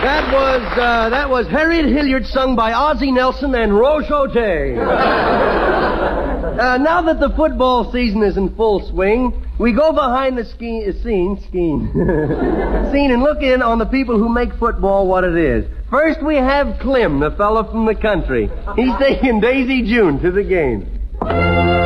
That was Harriet Hilliard sung by Ozzie Nelson and Roche O'Day. Now that the football season is in full swing, we go behind the scene and look in on the people who make football what it is. First we have Clem, the fellow from the country. He's taking Daisy June to the game.